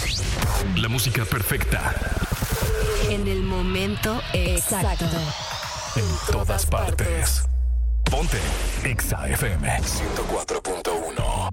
La música perfecta. En el momento exacto. En todas partes. Ponte Exa FM 104.1.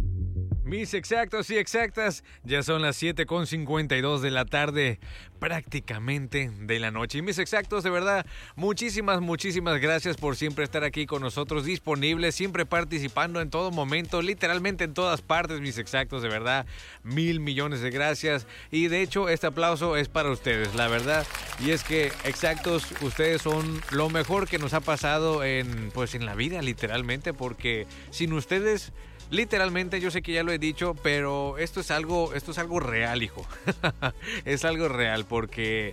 Mis exactos y exactas, ya son las 7:52 de la tarde, prácticamente de la noche. Y mis exactos, de verdad, muchísimas gracias por siempre estar aquí con nosotros, disponibles, siempre participando en todo momento, literalmente en todas partes, mis exactos, de verdad, 1,000 millones de gracias. Y de hecho, este aplauso es para ustedes, la verdad. Y es que, exactos, ustedes son lo mejor que nos ha pasado en la vida, literalmente, porque sin ustedes... Literalmente, yo sé que ya lo he dicho, pero esto es algo real, hijo. Es algo real porque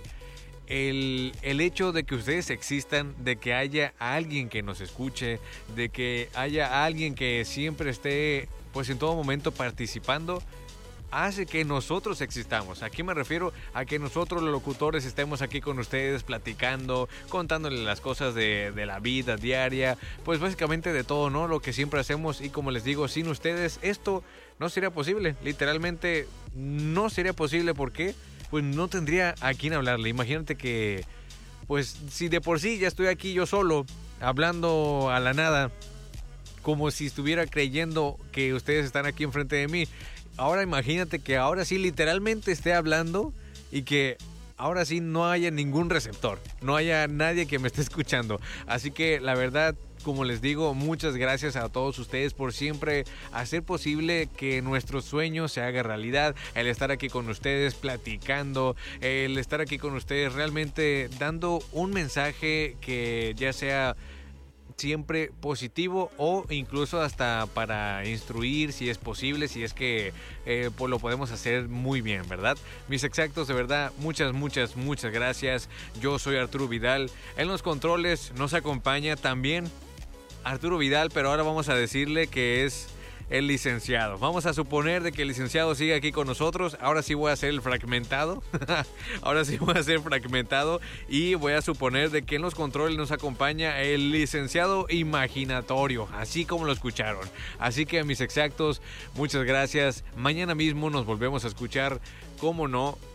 el hecho de que ustedes existan, de que haya alguien que nos escuche, de que haya alguien que siempre esté, en todo momento participando, hace que nosotros existamos. Aquí me refiero a que nosotros los locutores estemos aquí con ustedes platicando, contándoles las cosas de la vida diaria, pues básicamente de todo, ¿no? Lo que siempre hacemos. Y como les digo, sin ustedes esto no sería posible. Literalmente no sería posible. ¿Por qué? Pues no tendría a quién hablarle. Imagínate que, si de por sí ya estoy aquí yo solo, hablando a la nada, como si estuviera creyendo que ustedes están aquí enfrente de mí. Ahora imagínate que ahora sí literalmente esté hablando y que ahora sí no haya ningún receptor, no haya nadie que me esté escuchando. Así que la verdad, como les digo, muchas gracias a todos ustedes por siempre hacer posible que nuestro sueño se haga realidad. El estar aquí con ustedes platicando, el estar aquí con ustedes realmente dando un mensaje que ya sea siempre positivo o incluso hasta para instruir si es posible, si es que lo podemos hacer muy bien, ¿verdad? Mis exactos, de verdad, muchas gracias. Yo soy Arturo Vidal. En los controles nos acompaña también Arturo Vidal, pero ahora vamos a decirle que es el licenciado. Vamos a suponer de que el licenciado sigue aquí con nosotros. Ahora sí voy a hacer el fragmentado. Ahora sí voy a hacer fragmentado. Y voy a suponer de que en los controles nos acompaña el licenciado imaginatorio, así como lo escucharon. Así que mis exactos, muchas gracias. Mañana mismo nos volvemos a escuchar. ¿Cómo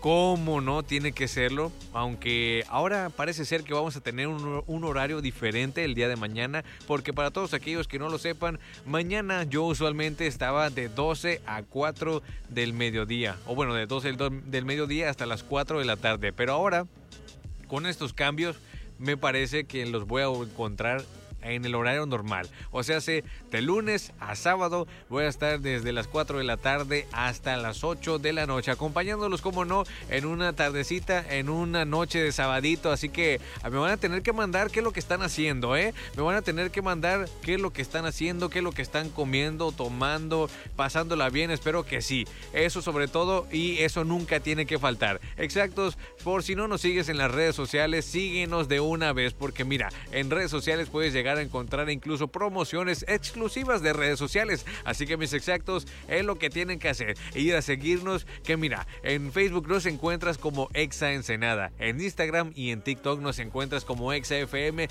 no? Tiene que serlo. Aunque ahora parece ser que vamos a tener un horario diferente el día de mañana. Porque para todos aquellos que no lo sepan, mañana yo usualmente estaba de 12 a 4 del mediodía. O bueno, de 12 del mediodía hasta las 4 de la tarde. Pero ahora, con estos cambios, me parece que los voy a encontrar en el horario normal. O sea, de lunes a sábado voy a estar desde las 4 de la tarde hasta las 8 de la noche, acompañándolos, como no, en una tardecita, en una noche de sabadito. Así que me van a tener que mandar qué es lo que están haciendo, Me van a tener que mandar qué es lo que están haciendo, qué es lo que están comiendo, tomando, pasándola bien. Espero que sí. Eso sobre todo, y eso nunca tiene que faltar. Exactos, por si no nos sigues en las redes sociales, síguenos de una vez, porque mira, en redes sociales puedes llegar a encontrar incluso promociones exclusivas de redes sociales. Así que mis exactos, es lo que tienen que hacer, ir a seguirnos. Que mira, en Facebook nos encuentras como Exa Ensenada, en Instagram y en TikTok nos encuentras como Exa FM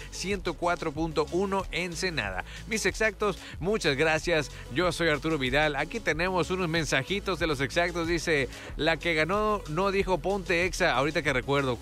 104.1 Ensenada. Mis exactos, muchas gracias. Yo soy Arturo Vidal. Aquí tenemos unos mensajitos de los exactos. Dice: la que ganó no dijo ponte Exa. Ahorita que recuerdo.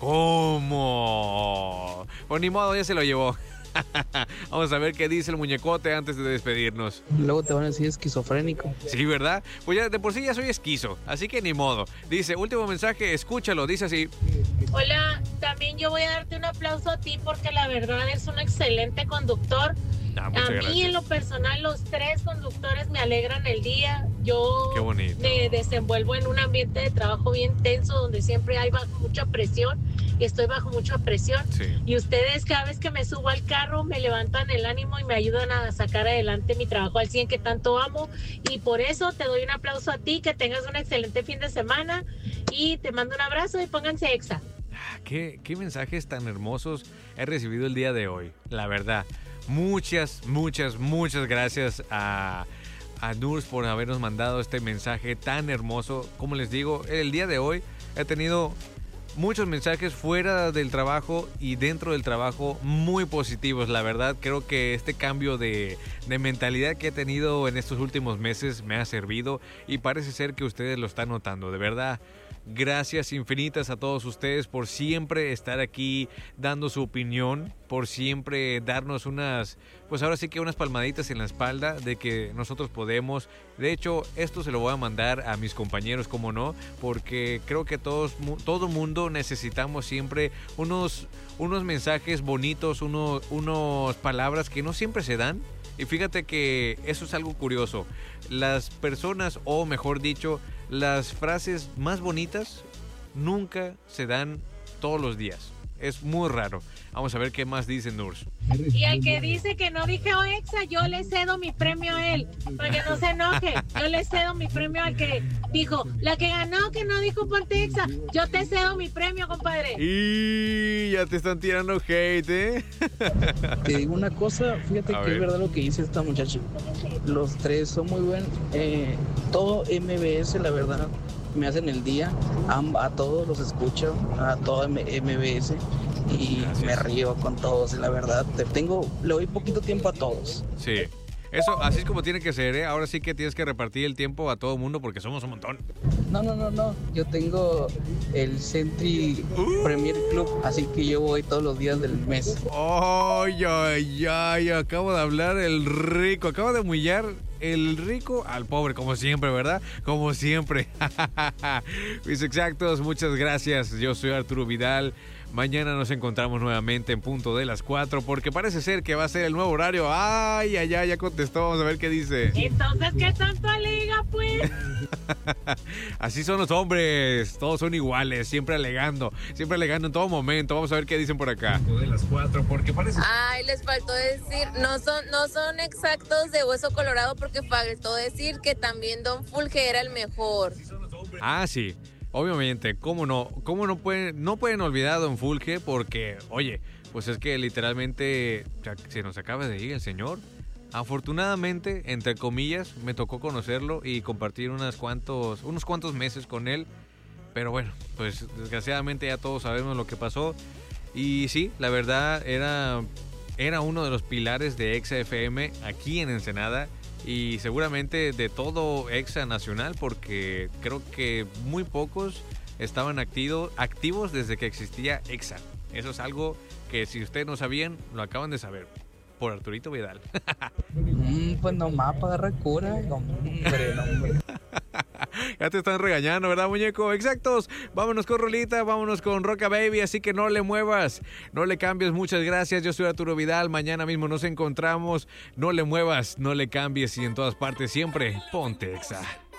¿Cómo? Pues ni modo, ya se lo llevó. Vamos a ver qué dice el muñecote antes de despedirnos. Luego te van a decir esquizofrénico. Sí, ¿verdad? Pues ya de por sí ya soy esquizo, así que ni modo. Dice, último mensaje, escúchalo, dice así: hola, también yo voy a darte un aplauso a ti porque la verdad es un excelente conductor. A mí en lo personal los 3 conductores me alegran el día. Yo me desenvuelvo en un ambiente de trabajo bien tenso donde siempre hay mucha presión y estoy bajo mucha presión. Sí. Y ustedes cada vez que me subo al carro me levantan el ánimo y me ayudan a sacar adelante mi trabajo al 100 que tanto amo. Y por eso te doy un aplauso a ti, que tengas un excelente fin de semana y te mando un abrazo y pónganse Exa. ¿Qué mensajes tan hermosos he recibido el día de hoy? La verdad. Muchas gracias a Nurs por habernos mandado este mensaje tan hermoso. Como les digo, el día de hoy he tenido muchos mensajes fuera del trabajo y dentro del trabajo muy positivos. La verdad, creo que este cambio de mentalidad que he tenido en estos últimos meses me ha servido y parece ser que ustedes lo están notando. De verdad, gracias infinitas a todos ustedes por siempre estar aquí dando su opinión, por siempre darnos unas palmaditas en la espalda de que nosotros podemos. De hecho, esto se lo voy a mandar a mis compañeros, como no, porque creo que todo mundo necesitamos siempre unos mensajes bonitos, unos palabras que no siempre se dan. Y fíjate que eso es algo curioso. Las personas, o mejor dicho, las frases más bonitas nunca se dan todos los días. Es muy raro. Vamos a ver qué más dice Nurs. Y el que dice que no dije Exa, yo le cedo mi premio a él, para que no se enoje. Yo le cedo mi premio al que dijo, la que ganó que no dijo Ponte Exa, yo te cedo mi premio, compadre. Y ya te están tirando hate, ¿eh? Te digo una cosa, fíjate que es verdad lo que dice esta muchacha. Los tres son muy buenos. Todo MBS, la verdad, me hacen el día. A todos los escucho, a todo MBS. Y gracias. Me río con todos, la verdad. Le doy poquito tiempo a todos. Sí, eso así es como tiene que ser, ¿eh? Ahora sí que tienes que repartir el tiempo a todo el mundo porque somos un montón. No. Yo tengo el Century Premier Club, así que yo voy todos los días del mes. Ay, acabo de hablar el rico, acabo de humillar el rico al pobre, como siempre, ¿verdad? Como siempre. Mis exactos, muchas gracias. Yo soy Arturo Vidal. Mañana nos encontramos nuevamente en punto de las 4, porque parece ser que va a ser el nuevo horario. Ay, ya contestó. Vamos a ver qué dice. Entonces, ¿qué tanto alega, pues? Así son los hombres. Todos son iguales, siempre alegando en todo momento. Vamos a ver qué dicen por acá. De las 4, porque parece... Ay, les faltó decir, no son exactos de Hueso Colorado, porque faltó decir que también Don Fulge era el mejor. Ah, sí. Obviamente, ¿cómo no pueden olvidar a Don Fulge? Porque, oye, pues es que literalmente se nos acaba de ir el señor. Afortunadamente, entre comillas, me tocó conocerlo y compartir unos cuantos meses con él. Pero bueno, pues desgraciadamente ya todos sabemos lo que pasó. Y sí, la verdad era uno de los pilares de Exa FM aquí en Ensenada. Y seguramente de todo Exa Nacional, porque creo que muy pocos estaban activos desde que existía Exa. Eso es algo que si ustedes no sabían, lo acaban de saber. Por Arturito Vidal. Pues nomás para agarrar cura. Hombre. Ya te están regañando, ¿verdad, muñeco? Exactos. Vámonos con rolita, vámonos con Roca Baby, así que no le muevas, no le cambies. Muchas gracias, yo soy Arturo Vidal. Mañana mismo nos encontramos. No le muevas, no le cambies y en todas partes siempre ponte Exa.